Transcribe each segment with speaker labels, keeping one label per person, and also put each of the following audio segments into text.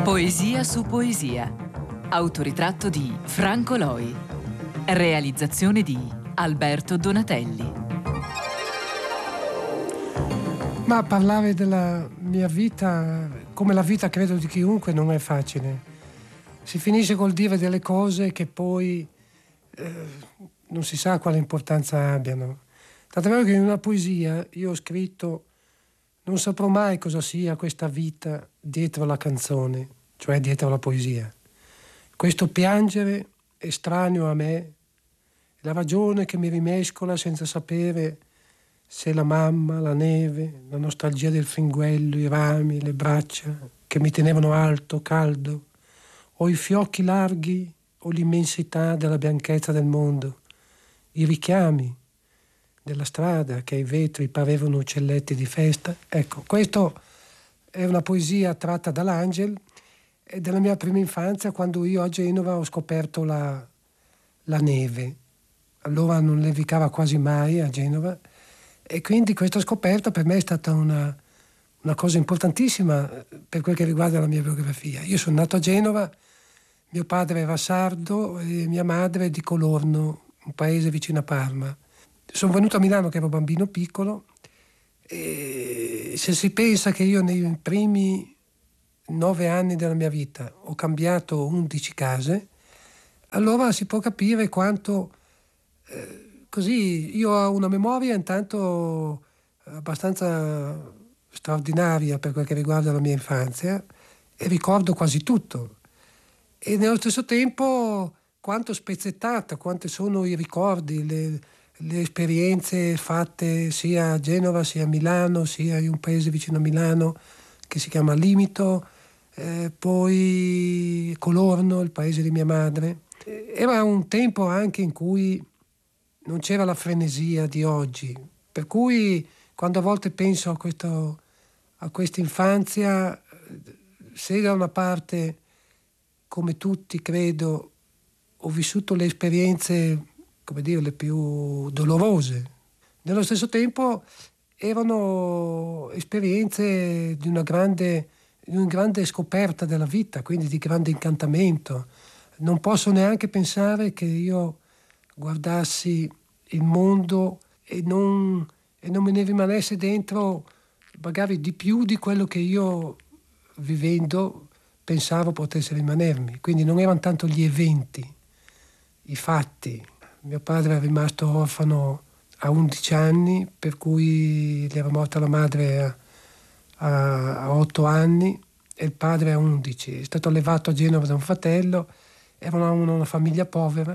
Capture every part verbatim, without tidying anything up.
Speaker 1: Poesia su poesia. Autoritratto di Franco Loi. Realizzazione di Alberto Donatelli.
Speaker 2: Ma parlare della mia vita, come la vita credo di chiunque, non è facile. Si finisce col dire delle cose che poi eh, non si sa quale importanza abbiano. Tant'è vero che in una poesia io ho scritto: non saprò mai cosa sia questa vita dietro la canzone, cioè dietro la poesia. Questo piangere estraneo a me, la ragione che mi rimescola senza sapere se la mamma, la neve, la nostalgia del fringuello, i rami, le braccia che mi tenevano alto, caldo, o i fiocchi larghi o l'immensità della bianchezza del mondo, i richiami della strada che ai vetri parevano uccelletti di festa. Ecco, questo è una poesia tratta dall'Angel e della mia prima infanzia, quando io a Genova ho scoperto la, la neve. Allora non nevicava quasi mai a Genova e quindi questa scoperta per me è stata una, una cosa importantissima per quel che riguarda la mia biografia. Io sono nato a Genova, mio padre era sardo e mia madre di Colorno, un paese vicino a Parma. Sono venuto a Milano che ero bambino piccolo e se si pensa che io nei primi nove anni della mia vita ho cambiato undici case, allora si può capire quanto eh, così io ho una memoria intanto abbastanza straordinaria per quel che riguarda la mia infanzia e ricordo quasi tutto, e nello stesso tempo quanto spezzettata, quante sono i ricordi, le le esperienze fatte sia a Genova, sia a Milano, sia in un paese vicino a Milano che si chiama Limito, eh, poi Colorno, il paese di mia madre. Era un tempo anche in cui non c'era la frenesia di oggi, per cui quando a volte penso a, questo, a questa infanzia, se da una parte, come tutti credo, ho vissuto le esperienze, come dire, le più dolorose, nello stesso tempo erano esperienze di una grande, di una grande scoperta della vita, quindi di grande incantamento. Non posso neanche pensare che io guardassi il mondo e non, e non me ne rimanesse dentro magari di più di quello che io, vivendo, pensavo potesse rimanermi. Quindi non erano tanto gli eventi, i fatti. Mio padre è rimasto orfano a undici anni, per cui gli era morta la madre a, a, a otto anni e il padre a undici. È stato allevato a Genova da un fratello, era una, una famiglia povera.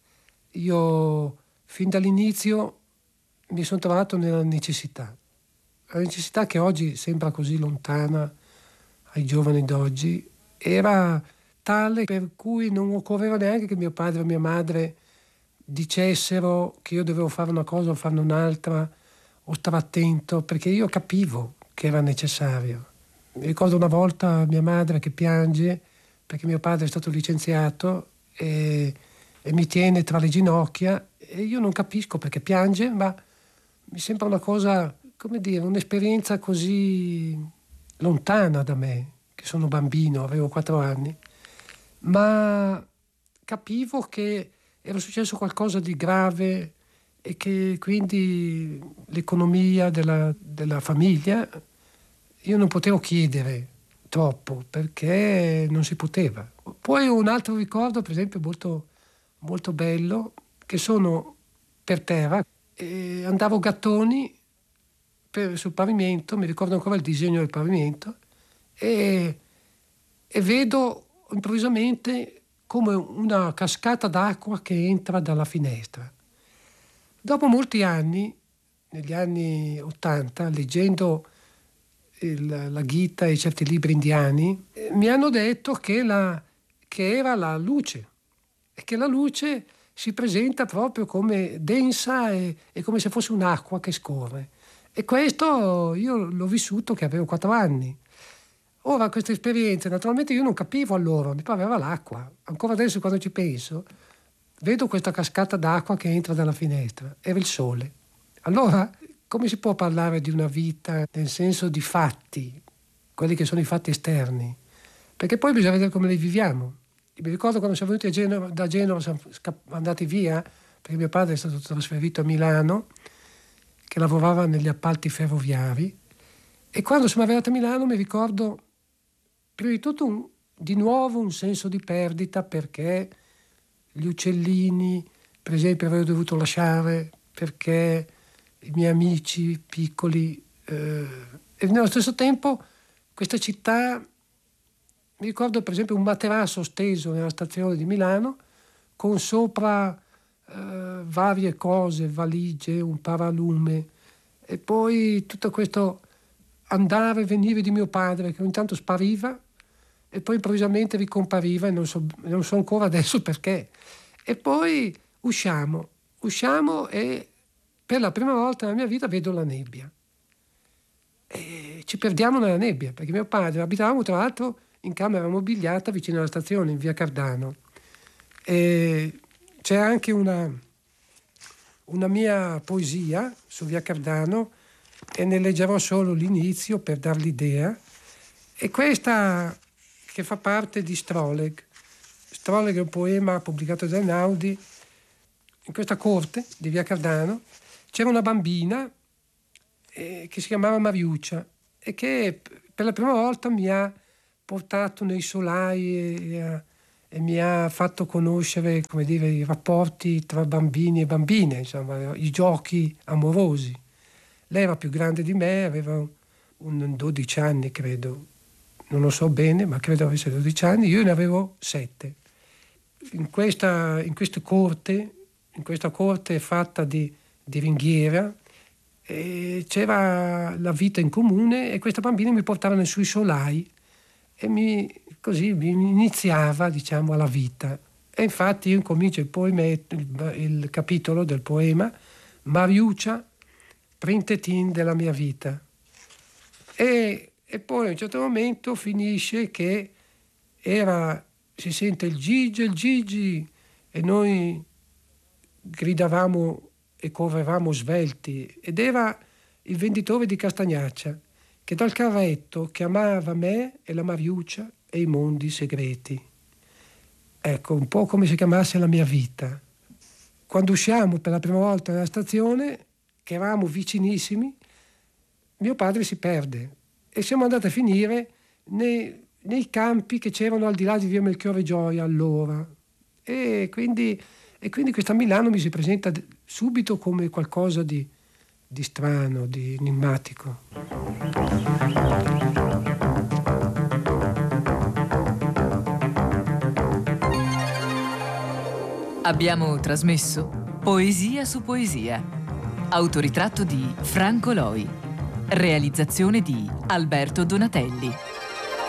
Speaker 2: Io fin dall'inizio mi sono trovato nella necessità, la necessità che oggi sembra così lontana ai giovani d'oggi, era tale per cui non occorreva neanche che mio padre e mia madre dicessero che io dovevo fare una cosa o farne un'altra o stare attento, perché io capivo che era necessario. Mi ricordo una volta mia madre che piange perché mio padre è stato licenziato e, e mi tiene tra le ginocchia e io non capisco perché piange, ma mi sembra una cosa, come dire, un'esperienza così lontana da me, che sono bambino, avevo quattro anni, ma capivo che era successo qualcosa di grave e che quindi l'economia della, della famiglia, io non potevo chiedere troppo perché non si poteva. Poi un altro ricordo, per esempio, molto, molto bello, che sono per terra, e andavo a gattoni per, sul pavimento, mi ricordo ancora il disegno del pavimento, e, e vedo improvvisamente come una cascata d'acqua che entra dalla finestra. Dopo molti anni, negli anni ottanta, leggendo il, la Gita e certi libri indiani, eh, mi hanno detto che, la, che era la luce, e che la luce si presenta proprio come densa e, e come se fosse un'acqua che scorre. E questo io l'ho vissuto che avevo quattro anni. Ora queste esperienze, naturalmente io non capivo allora, mi pareva l'acqua. Ancora adesso quando ci penso, vedo questa cascata d'acqua che entra dalla finestra, era il sole. Allora, come si può parlare di una vita nel senso di fatti, quelli che sono i fatti esterni, perché poi bisogna vedere come le viviamo. Mi ricordo quando siamo venuti a Genova, da Genova siamo scapp- andati via, perché mio padre è stato trasferito a Milano, che lavorava negli appalti ferroviari, e quando siamo arrivati a Milano mi ricordo prima di tutto un, di nuovo un senso di perdita, perché gli uccellini, per esempio, avevo dovuto lasciare, perché i miei amici piccoli, eh, e nello stesso tempo questa città, mi ricordo per esempio un materasso steso nella stazione di Milano con sopra eh, varie cose, valigie, un paralume, e poi tutto questo andare e venire di mio padre che ogni tanto spariva e poi improvvisamente ricompariva, e non so, non so ancora adesso perché. E poi usciamo, usciamo e per la prima volta nella mia vita vedo la nebbia. E ci perdiamo nella nebbia, perché mio padre, abitavamo tra l'altro in camera mobiliata vicino alla stazione, in via Cardano. E c'è anche una, una mia poesia su via Cardano, e ne leggerò solo l'inizio per dar l'idea. E questa che fa parte di Stroleg. Stroleg è un poema pubblicato da Einaudi. In questa corte di via Cardano c'era una bambina eh, che si chiamava Mariuccia, e che per la prima volta mi ha portato nei solai e, e, e mi ha fatto conoscere, come dire, i rapporti tra bambini e bambine, insomma, i giochi amorosi. Lei era più grande di me, aveva un dodici anni, credo, non lo so bene, ma credo avesse dodici anni, io ne avevo sette. In questa, in questa corte, in questa corte fatta di, di ringhiera, e c'era la vita in comune, e questa bambina mi portava nei suoi solai e mi, così mi iniziava, diciamo, alla vita. E infatti io incomincio il, poema, il, il capitolo del poema Mariuccia, printetin della mia vita. E, e poi a un certo momento finisce che era, si sente il Gigi, il Gigi, e noi gridavamo e correvamo svelti, ed era il venditore di Castagnaccia, che dal carretto chiamava me e la Mariuccia e i mondi segreti. Ecco, un po' come se chiamasse la mia vita. Quando usciamo per la prima volta dalla stazione, che eravamo vicinissimi, mio padre si perde e siamo andati a finire nei, nei campi che c'erano al di là di via Melchiorre Gioia allora. E quindi, e quindi questa Milano mi si presenta subito come qualcosa di, di strano, di enigmatico.
Speaker 1: Abbiamo trasmesso Poesia su Poesia, autoritratto di Franco Loi, realizzazione di Alberto Donatelli.